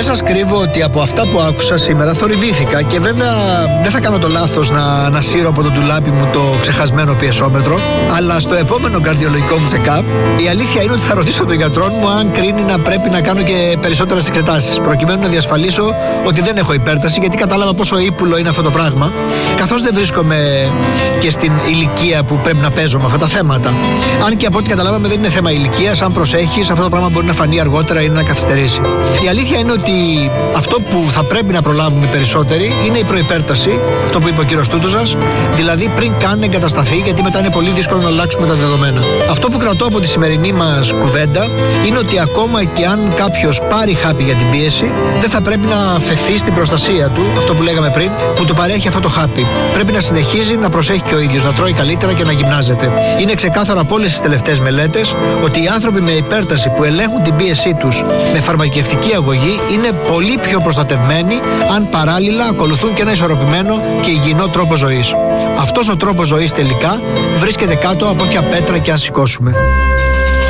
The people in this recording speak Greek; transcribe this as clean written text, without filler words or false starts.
σας κρύβω ότι από αυτά που άκουσα σήμερα θορυβήθηκα και βέβαια δεν θα κάνω το λάθος να ανασύρω από το ντουλάπι μου το ξεχασμένο πιεσόμετρο, αλλά στο επόμενο καρδιολογικό μου check-up η αλήθεια είναι ότι θα ρωτήσω τον γιατρό μου αν κρίνει να πρέπει να κάνω και περισσότερες εξετάσεις, προκειμένου να διασφαλίσω ότι δεν έχω υπέρταση, γιατί κατάλαβα πόσο ύπουλο είναι αυτό το πράγμα, καθώς δεν βρίσκομαι και στην ηλικία που πρέπει να παίζω με αυτά τα θέματα. Αν και από ό,τι καταλάβαμε δεν είναι θέμα ηλικίας, αν προσέχεις, αυτό το πράγμα μπορεί να φανεί αργότερα ή να καθυστερήσει. Η αλήθεια είναι ότι αυτό που θα πρέπει να προλάβουμε περισσότεροι είναι η προϋπέρταση, αυτό που είπε ο κύριος Τούτουζας, δηλαδή πριν καν εγκατασταθεί, γιατί μετά είναι πολύ δύσκολο να αλλάξουμε τα δεδομένα. Αυτό που κρατώ από τη σημερινή μας κουβέντα είναι ότι ακόμα και αν κάποιος πάρει χάπι για την πίεση, δεν θα πρέπει να αφαιθεί στην προστασία του, αυτό που λέγαμε πριν, που του παρέχει αυτό το χάπι. Πρέπει να συνεχίζει να προσέχει και ο ίδιος, να τρώει καλύτερα και να γυμνάζεται. Είναι ξεκάθαρο από όλες τις τελευταίες μελέτες ότι οι άνθρωποι με υπέρταση που ελέγχουν την πίεσή τους με φαρμακευτική αγωγή είναι πολύ πιο προστατευμένοι αν παράλληλα ακολουθούν και ένα ισορροπημένο και υγιεινό τρόπο ζωής. Αυτός ο τρόπος ζωής τελικά βρίσκεται κάτω από όποια πέτρα και αν σηκώσουμε.